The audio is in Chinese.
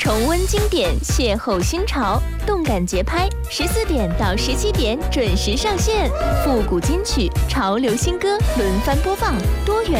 重温经典，邂逅新潮，动感节拍，14点到17点准时上线，复古金曲、潮流新歌轮番播放，多元